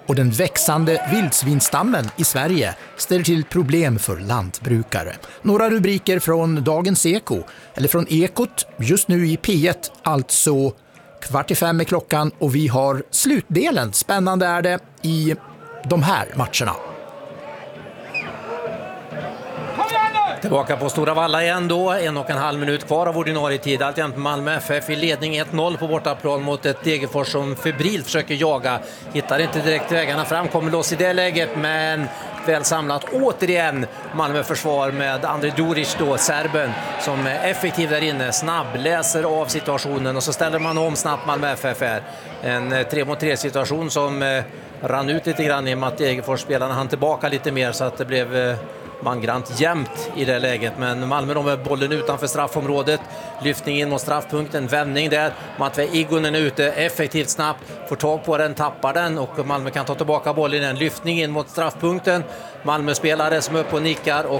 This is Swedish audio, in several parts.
och den växande vildsvinstammen i Sverige ställer till problem för lantbrukare. Några rubriker från Dagens Eko, eller från Ekot, just nu i P1, alltså 4:45 är klockan och vi har slutdelen. Spännande är det i de här matcherna. Tillbaka på Stora Valla igen då, 1,5 minut kvar av ordinarie tid. Alltjämt Malmö FF i ledning 1-0 på bortaplan mot ett Degerfors som febrilt försöker jaga. Hittar inte direkt vägarna fram, kommer loss i det läget, men väl samlat återigen Malmö försvar med Andrej Duric då, serben, som är effektiv där inne, snabb, läser av situationen och så ställer man om snabbt Malmö FF här. En 3-mot-3 situation som rann ut lite grann i och med att Degerfors-spelarna hann tillbaka lite mer så att det blev mangrant jämnt i det läget, men Malmö de med bollen utanför straffområdet, lyftning in mot straffpunkten, vändning där, Matvej Igonen är ute effektivt snabbt, får tag på den, tappar den och Malmö kan ta tillbaka bollen, en lyftning in mot straffpunkten, Malmö-spelare som är uppe och nickar och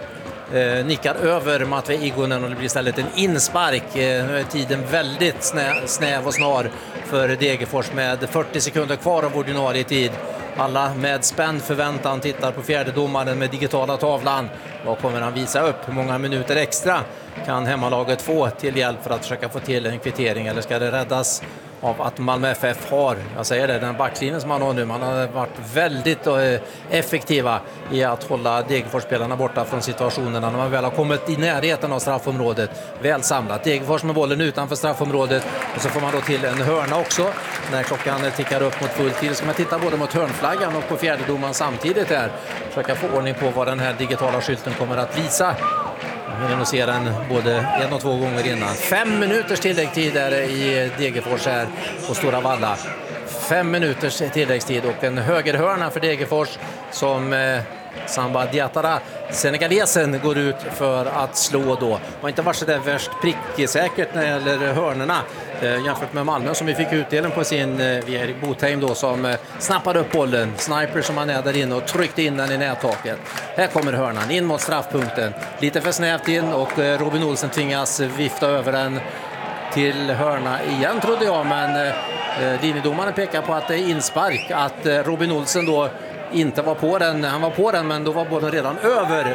nickar över Matvej Igonen och det blir istället en inspark. Nu är tiden väldigt snäv och snar för Degerfors med 40 sekunder kvar av ordinarie tid. Alla med spänd förväntan tittar på fjärdedomaren med digitala tavlan. Vad kommer han visa upp? Hur många minuter extra kan hemmalaget få till hjälp för att försöka få till en kvittering? Eller ska det räddas av att Malmö FF har, jag säger det, den backlinjen som man har nu. Man har varit väldigt effektiva i att hålla Degerfors-spelarna borta från situationerna när man väl har kommit i närheten av straffområdet. Väl samlat. Degerfors med bollen utanför straffområdet och så får man då till en hörna också. När klockan tickar upp mot full tid ska man titta både mot hörnflaggan och på fjärdedomaren samtidigt här. Försöka få ordning på vad den här digitala skylten kommer att visa. Vi vill nog se den både 1 och 2 gånger innan. 5 minuters tilläggstid är i Degerfors här på Stora Valla. 5 minuters tilläggstid och en högerhörna för Degerfors som Samba Diatara, senegalesen, går ut för att slå då. Var inte varit så där värst pricksäkert när det gäller hörnorna jämfört med Malmö som vi fick utdelen på sin via Erik Botheim då, som snappade upp bollen. Sniper som han är där inne och tryckte in den i nättaket. Här kommer hörnan in mot straffpunkten. Lite för snävt in och Robin Olsen tvingas vifta över den till hörna igen trodde jag, men linjedomaren pekar på att det är inspark, att Robin Olsen då inte var på den. Han var på den men då var bollen redan över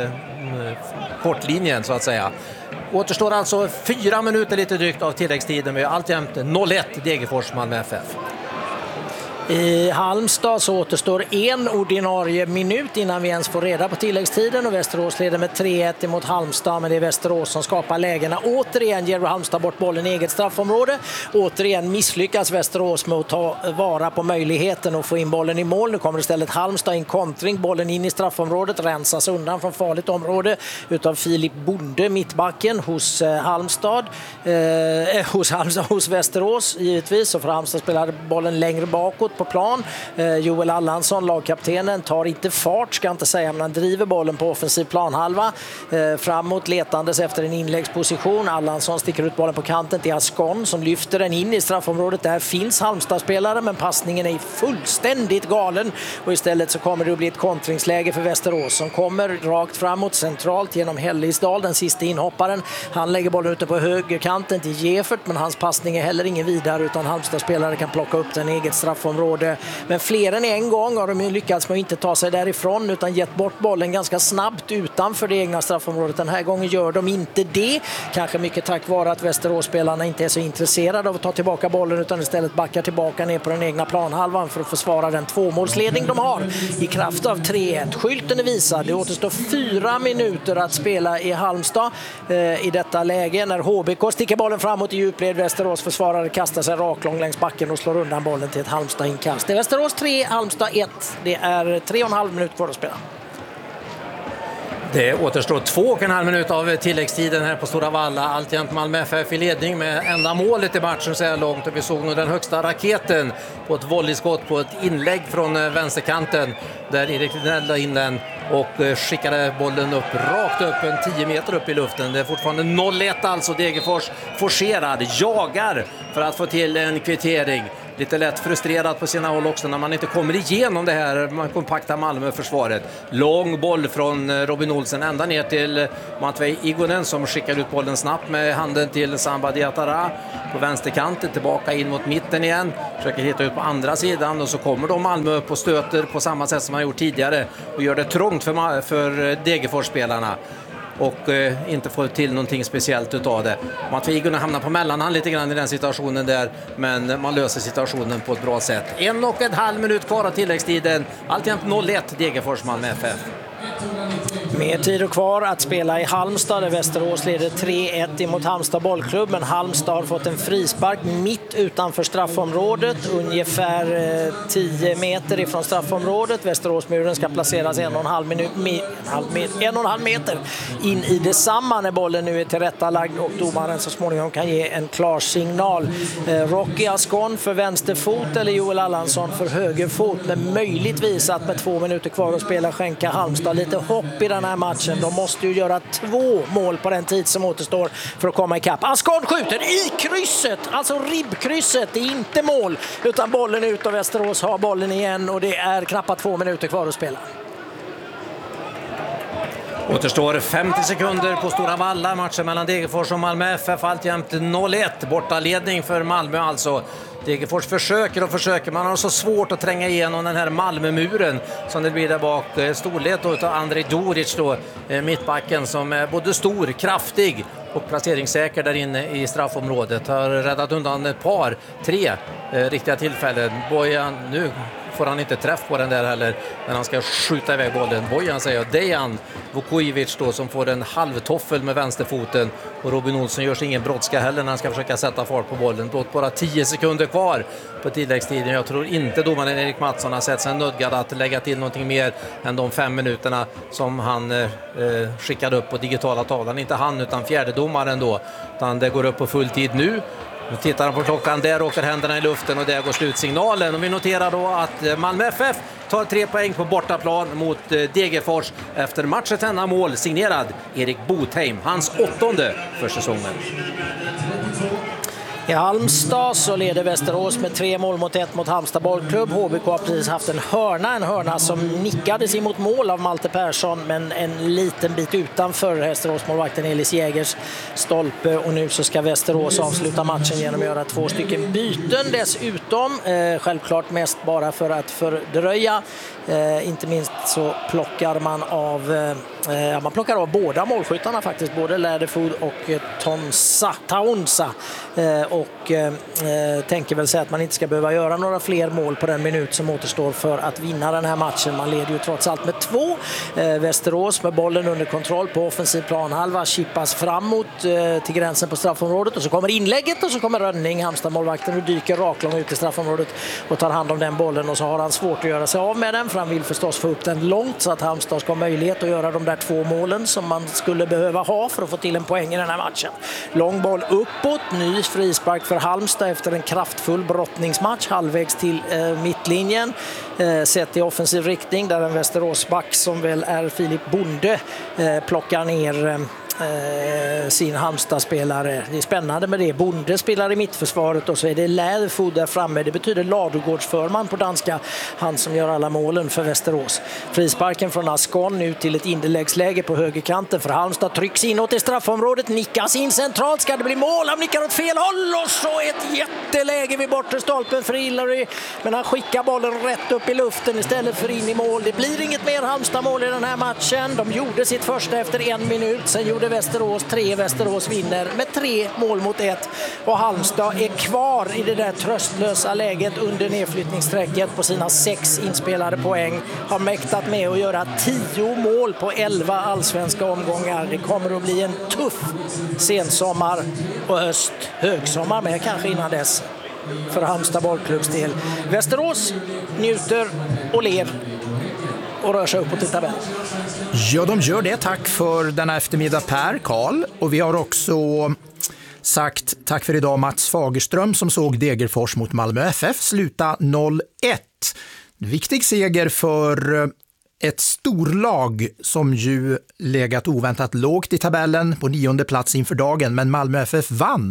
kortlinjen så att säga. Återstår alltså 4 minuter lite drygt av tilläggstiden med alltjämt 0-1 Degerfors Malmö FF. I Halmstad så återstår 1 ordinarie minut innan vi ens får reda på tilläggstiden och Västerås leder med 3-1 mot Halmstad, men det är Västerås som skapar lägena. Återigen ger Halmstad bort bollen i eget straffområde. Återigen misslyckas Västerås med att ta vara på möjligheten att få in bollen i mål. Nu kommer istället Halmstad in kontring, bollen in i straffområdet, rensas undan från farligt område utav Filip Bonde, mittbacken hos Halmstad. Hos Västerås givetvis, så får Halmstad spela bollen längre bakåt på plan. Joel Allansson, lagkaptenen, tar inte fart, ska inte säga, men han driver bollen på offensiv planhalva framåt letandes efter en inläggsposition. Allansson sticker ut bollen på kanten till Ascon som lyfter den in i straffområdet. Där finns Halmstad-spelare men passningen är fullständigt galen och istället så kommer det att bli ett kontringsläge för Västerås som kommer rakt framåt centralt genom Hellisdal, den sista inhopparen. Han lägger bollen ute på högerkanten till Gefert, men hans passning är heller ingen vidare utan Halmstad-spelare kan plocka upp den i eget straffområde. Men fler än en gång har de lyckats med att inte ta sig därifrån utan gett bort bollen ganska snabbt utanför det egna straffområdet. Den här gången gör de inte det. Kanske mycket tack vare att Västerås-spelarna inte är så intresserade av att ta tillbaka bollen utan istället backar tillbaka ner på den egna planhalvan för att försvara den 2-målsledning de har i kraft av 3-1. Skylten är visad. Det återstår 4 minuter att spela i Halmstad i detta läge när HBK sticker bollen framåt i djupled. Västerås försvarare kastar sig raklång längs backen och slår undan bollen till ett Halmstad inkast. Det är Västerås 3, Halmstad 1. Det är 3,5 minuter kvar att spela. Det återstår 2,5 minuter av tilläggstiden här på Stora Valla. Alltjämt Malmö FF i ledning med enda målet i matchen så här långt. Och vi såg nog den högsta raketen på ett volleyskott på ett inlägg från vänsterkanten där Erik Lidell la in den och skickade bollen upp rakt upp en 10 meter upp i luften. Det är fortfarande 0-1 alltså. Degerfors forcerad, jagar för att få till en kvittering. lite lätt frustrerad på sina håll också när man inte kommer igenom det här kompakta Malmö-försvaret. Lång boll från Robin Olsen ända ner till Matvej Igonen som skickar ut bollen snabbt med handen till Samba Diatara på vänsterkanten, tillbaka in mot mitten igen, försöker hitta ut på andra sidan och så kommer då Malmö upp och stöter på samma sätt som man gjort tidigare och gör det trångt för Degerfors-spelarna och inte får till någonting speciellt utav det. Matvej Igonen hamnar på mellanhand lite grann i den situationen där, men man löser situationen på ett bra sätt. 1,5 minut kvar av tilläggstiden, alltjämt 0-1 Degerfors Malmö FF. Mer tid kvar att spela i Halmstad där Västerås leder 3-1 emot Halmstad bollklubb, men Halmstad har fått en frispark mitt utanför straffområdet, ungefär 10 meter ifrån straffområdet. Västeråsmuren ska placeras 1,5 meter in i detsamma när bollen nu är tillrättalagd och domaren så småningom kan ge en klar signal. Rocky Ascon för vänsterfot eller Joel Allansson för högerfot, men möjligtvis att med 2 minuter kvar att spela skänka Halmstad lite hopp i den här matchen. De måste ju göra 2 mål på den tid som återstår för att komma ikapp. Ascon skjuter i krysset, alltså ribbkrysset. Det är inte mål utan bollen ut och Västerås har bollen igen och det är knappt 2 minuter kvar att spela. Återstår 50 sekunder på Stora Valla. Matchen mellan Degerfors och Malmö FF alltjämt 0-1. Bortaledning för Malmö alltså. Degerfors försöker. Man har så svårt att tränga igenom den här Malmömuren som det blir där bak. Storlek av Andrej Doric då, mittbacken som är både stor, kraftig och placeringssäker där inne i straffområdet. Har räddat undan ett par, 3 riktiga tillfällen. Bojan, nu får han inte träff på den där heller när han ska skjuta iväg bollen. Bojan säger Dejan Vukovic då som får en halvtoffel med vänsterfoten och Robin Olsen gör sig ingen brådska heller när han ska försöka sätta fart på bollen. Blott bara 10 sekunder kvar på tilläggstiden. Jag tror inte domaren Erik Mattsson har sett sig nödgad att lägga till någonting mer än de 5 minuterna som han skickade upp på digitala tavlan. Inte han utan fjärdedomaren då. Utan det går upp på full tid nu. Nu tittar han på klockan, där åker händerna i luften och där går slutsignalen. Och vi noterar då att Malmö FF tar 3 poäng på bortaplan mot Degerfors efter matchens enda mål signerad Erik Botheim, hans 8:e för säsongen. I Halmstad så leder Västerås med 3 mål mot 1 mot Halmstad bollklubb. HBK har precis haft en hörna som nickades emot mål av Malte Persson, men en liten bit utanför Västeråsmålvakten Elis Jägers stolpe. Och nu så ska Västerås avsluta matchen genom att göra 2 stycken byten dessutom. Självklart mest bara för att fördröja. Inte minst så plockar man av båda målskyttarna faktiskt, både Läderfod och Taunsa. Och tänker väl säga att man inte ska behöva göra några fler mål på den minut som återstår för att vinna den här matchen. Man leder ju trots allt med 2. Västerås med bollen under kontroll på offensiv planhalva chippas framåt till gränsen på straffområdet och så kommer inlägget och så kommer Rönning, Halmstad-målvakten, och dyker raklång ut i straffområdet och tar hand om den bollen och så har han svårt att göra sig av med den för han vill förstås få upp den långt så att Halmstad ska ha möjlighet att göra de där 2 målen som man skulle behöva ha för att få till en poäng i den här matchen. Lång boll uppåt, ny frispark för Halmstad efter en kraftfull brottningsmatch halvvägs till mittlinjen. Sett i offensiv riktning där en Västeråsback som väl är Filip Bonde plockar ner sin Halmstad-spelare. Det är spännande med det. Bonde spelar i mittförsvaret och så är det Läderfod där framme. Det betyder Ladugårdsförman på danska. Han som gör alla målen för Västerås. Frisparken från Ascon ut till ett inläggsläge på högerkanten för Halmstad. Trycks inåt i straffområdet. Nickas in centralt. Ska det bli mål? Han nickar åt fel håll och så ett jätteläge vid bortre stolpen för Hillary. Men han skickar bollen rätt upp i luften istället för in i mål. Det blir inget mer Halmstad-mål i den här matchen. De gjorde sitt första efter 1 minut. Sen gjorde Västerås 3. Västerås vinner med 3 mål mot 1 och Halmstad är kvar i det där tröstlösa läget under nedflyttningssträcket på sina 6 inspelade poäng. Har mäktat med att göra 10 mål på 11 allsvenska omgångar. Det kommer att bli en tuff sensommar och högsommar med kanske innan dess för Halmstad bollklubbs del. Västerås njuter och ler och rör sig uppåt i tabellen. Ja, de gör det. Tack för denna eftermiddag Per, Karl. Och vi har också sagt tack för idag Mats Fagerström som såg Degerfors mot Malmö FF sluta 0-1. Viktig seger för ett storlag som ju legat oväntat lågt i tabellen på 9:e plats inför dagen, men Malmö FF vann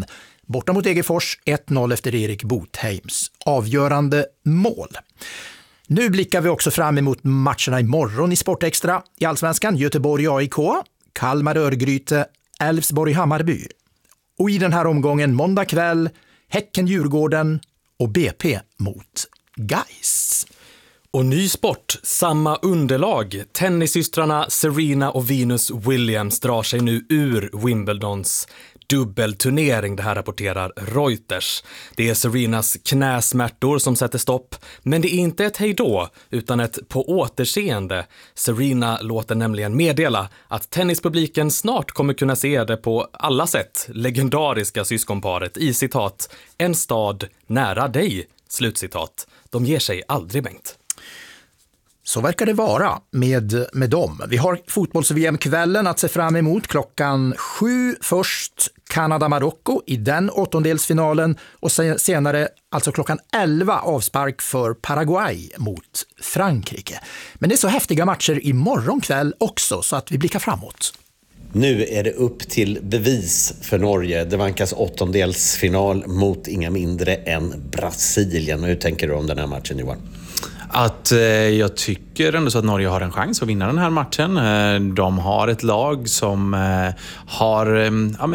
Borta mot Degerfors 1-0 efter Erik Botheims avgörande mål. Nu blickar vi också fram emot matcherna imorgon i Sportextra. I Allsvenskan Göteborg-AIK, Kalmar-Örgryte, Elfsborg-Hammarby. Och i den här omgången måndag kväll Häcken-Djurgården och BP mot Gais. Och ny sport, samma underlag. Tennissystrarna Serena och Venus Williams drar sig nu ur Wimbledons dubbelturnering, det här rapporterar Reuters. Det är Serenas knäsmärtor som sätter stopp, men det är inte ett hejdå utan ett på återseende. Serena låter nämligen meddela att tennispubliken snart kommer kunna se det på alla sätt legendariska syskonparet i citat en stad nära dig, slutcitat. De ger sig aldrig, Bengt. Så verkar det vara med dem. Vi har fotbolls-VM-kvällen att se fram emot. 7:00 först Kanada-Marocko i den åttondelsfinalen och senare alltså 11:00 avspark för Paraguay mot Frankrike. Men det är så häftiga matcher imorgon kväll också så att vi blickar framåt. Nu är det upp till bevis för Norge. Det vankas åttondelsfinal mot inga mindre än Brasilien. Hur tänker du om den här matchen, Johan? Att jag tycker ändå så att Norge har en chans att vinna den här matchen. De har ett lag som har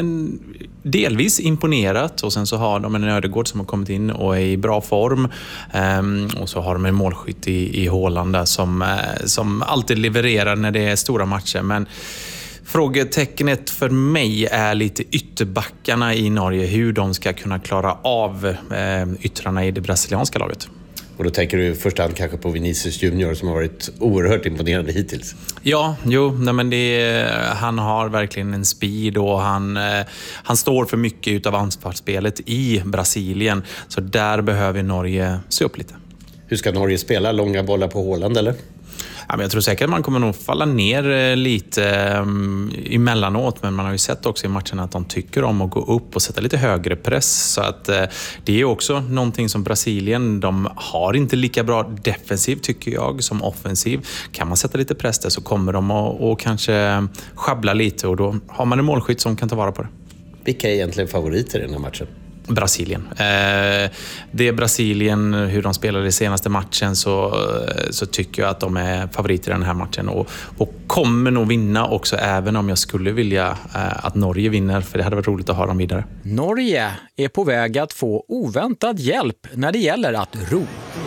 delvis imponerat och sen så har de en Ödegård som har kommit in och är i bra form. Och så har de en målskytt i Haaland där som alltid levererar när det är stora matcher. Men frågetecknet för mig är lite ytterbackarna i Norge, hur de ska kunna klara av yttrarna i det brasilianska laget. Och då tänker du i första hand kanske på Vinicius Junior som har varit oerhört imponerande hittills. Ja, han har verkligen en speed och han står för mycket utav anfallsspelet i Brasilien. Så där behöver Norge se upp lite. Hur ska Norge spela? Långa bollar på Haaland eller? Ja, men jag tror säkert att man kommer nog falla ner lite emellanåt, men man har ju sett också i matchen att de tycker om att gå upp och sätta lite högre press. Så att det är också någonting som Brasilien, de har inte lika bra defensiv tycker jag som offensiv. Kan man sätta lite press där så kommer de att kanske schabbla lite och då har man en målskytt som kan ta vara på det. Vilka är egentligen favoriter i den här matchen? Brasilien. Det är Brasilien, hur de spelade i senaste matchen så tycker jag att de är favoriter i den här matchen och kommer nog vinna också, även om jag skulle vilja att Norge vinner, för det hade varit roligt att ha dem vidare. Norge är på väg att få oväntad hjälp när det gäller att ro.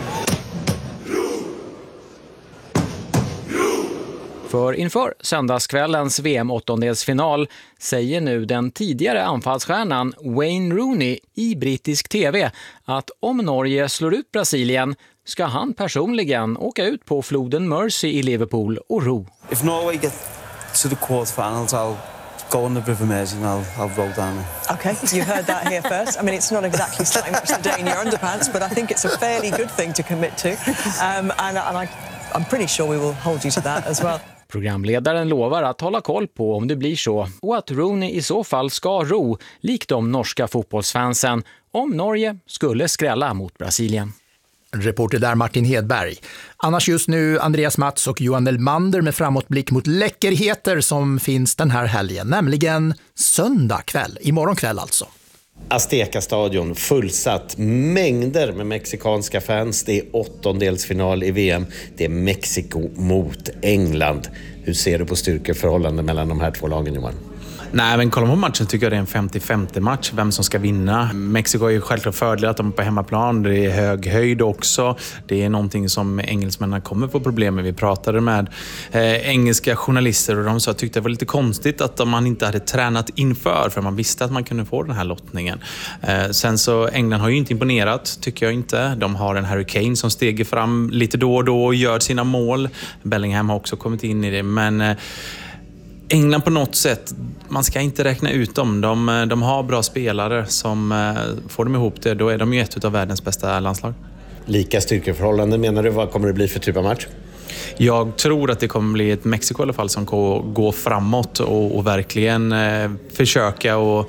För inför söndagskvällens VM-åttondelsfinal säger nu den tidigare anfallsstjärnan Wayne Rooney i brittisk tv att om Norge slår ut Brasilien ska han personligen åka ut på floden Mersey i Liverpool och ro. If Norway get to the quarterfinals, I'll go on the River Mersey and I'll roll down it. Okay, you heard that here first. I mean, it's not exactly starting much the day in your underpants, but I think it's a fairly good thing to commit to. And I'm pretty sure we will hold you to that as well. Programledaren lovar att hålla koll på om det blir så och att Rooney i så fall ska ro, likt de norska fotbollsfansen, om Norge skulle skrälla mot Brasilien. Reporter där Martin Hedberg. Annars just nu Andreas Mats och Johan Elmander med framåtblick mot läckerheter som finns den här helgen, nämligen söndag kväll, imorgon kväll alltså. Azteca-stadion fullsatt, mängder med mexikanska fans. Det är åttondelsfinal i VM. Det är Mexiko mot England. Hur ser du på styrkeförhållanden mellan de här två lagen, Johan? Nej, men kollar man på matchen tycker jag det är en 50-50 match, vem som ska vinna. Mexiko är ju självklart fördel att de är på hemmaplan, det är hög höjd också. Det är någonting som engelsmännen kommer få problem med. Vi pratade med engelska journalister och de sa att tyckte det var lite konstigt att man inte hade tränat inför, för man visste att man kunde få den här lottningen. Sen så England har ju inte imponerat, tycker jag inte. De har en Harry Kane som steger fram lite då och då och gör sina mål. Bellingham har också kommit in i det, men England på något sätt, man ska inte räkna ut dem. De har bra spelare som får dem ihop det. Då är de ju ett av världens bästa landslag. Lika styrkeförhållanden menar du? Vad kommer det bli för typ av match? Jag tror att det kommer bli ett Mexiko i alla fall som går framåt och verkligen försöka och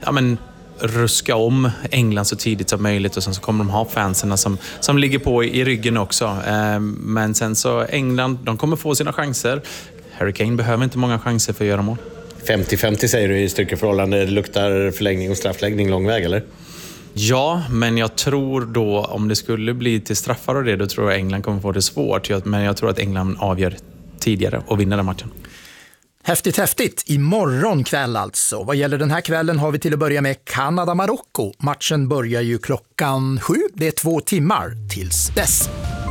ruska om England så tidigt som möjligt, och sen så kommer de ha fanserna som ligger på i ryggen också. Men sen så England, de kommer få sina chanser. Harry Kane behöver inte många chanser för att göra mål. 50-50 säger du i styrkeförhållande. Det luktar förlängning och straffläggning lång väg, eller? Ja, men jag tror då, om det skulle bli till straffar och det, då tror jag England kommer få det svårt. Men jag tror att England avgör tidigare och vinner den matchen. Häftigt. Imorgon kväll alltså. Vad gäller den här kvällen har vi till att börja med Kanada-Marocko. Matchen börjar ju 7:00. Det är 2 timmar tills dess.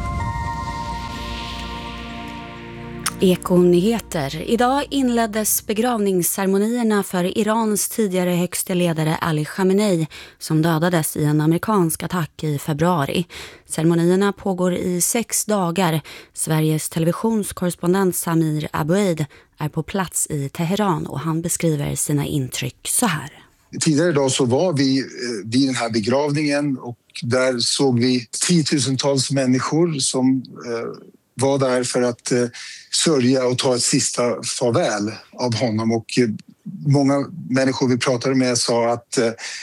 Ekonyheter. Idag inleddes begravningsceremonierna för Irans tidigare högsta ledare Ali Khamenei som dödades i en amerikansk attack i februari. Ceremonierna pågår i 6 dagar. Sveriges televisionskorrespondent Samir Aboueid är på plats i Teheran och han beskriver sina intryck så här. Tidigare idag så var vi vid den här begravningen och där såg vi 10-tusentals människor som var där för att sörja och ta ett sista farväl av honom. Och många människor vi pratade med sa att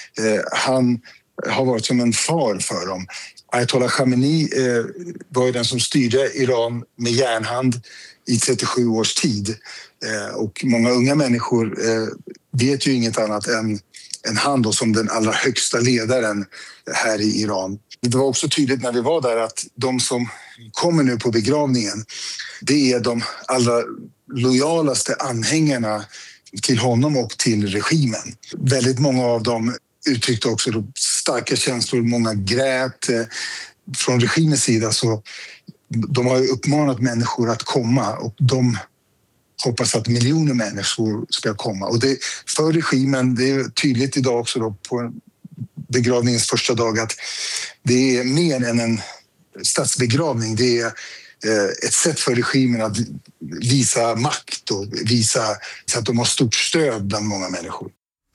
han har varit som en far för dem. Ayatollah Khamenei var ju den som styrde Iran med järnhand i 37 års tid. Och många unga människor vet ju inget annat än han då som den allra högsta ledaren här i Iran. Det var också tydligt när vi var där att de som kommer nu på begravningen, det är de allra lojalaste anhängarna till honom och till regimen. Väldigt många av dem uttryckte också starka känslor, många grät. Från regimens sida så de har ju uppmanat människor att komma och de hoppas att miljoner människor ska komma. Och det, för regimen, det är tydligt idag också då på begravningens första dag att det är mer än en statsbegravning. Det är ett sätt för regimen att visa makt och visa så att de har stort stöd bland många människor.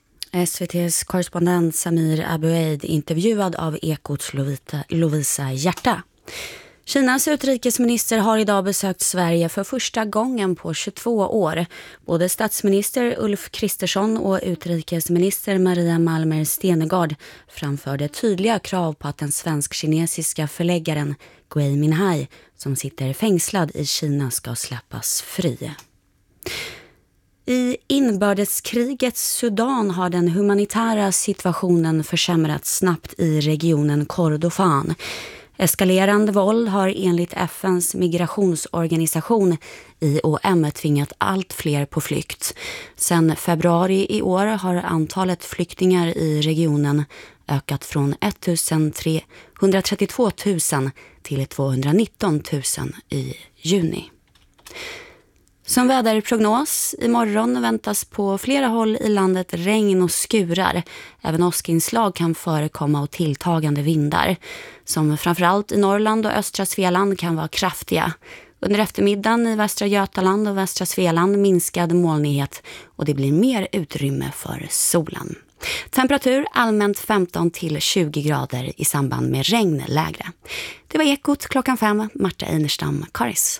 SVT:s korrespondent Samir Aboueid intervjuad av Ekots Lovisa Hjärta. Kinas utrikesminister har idag besökt Sverige för första gången på 22 år. Både statsminister Ulf Kristersson och utrikesminister Maria Malmer Stenergard framförde tydliga krav på att den svensk-kinesiska förläggaren Gui Minhai, som sitter fängslad i Kina, ska släppas fri. I inbördeskrigets Sudan har den humanitära situationen försämrats snabbt i regionen Kordofan. Eskalerande våld har enligt FNs migrationsorganisation IOM tvingat allt fler på flykt. Sedan februari i år har antalet flyktingar i regionen ökat från 132 000 till 219 000 i juni. Som väderprognos, imorgon väntas på flera håll i landet regn och skurar. Även åskinslag kan förekomma och tilltagande vindar, som framförallt i Norrland och östra Svealand kan vara kraftiga. Under eftermiddagen i västra Götaland och västra Svealand minskad molnighet och det blir mer utrymme för solen. Temperatur allmänt 15 till 20 grader i samband med regn lägre. Det var Ekot 5:00, Marta Einerstam, Karis.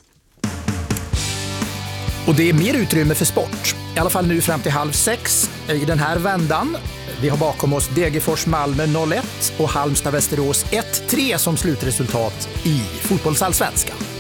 Och det är mer utrymme för sport. I alla fall nu fram till 5:30 i den här vändan. Vi har bakom oss Degerfors Malmö 0-1 och Halmstad Västerås 1-3 som slutresultat i fotbollsallsvenskan.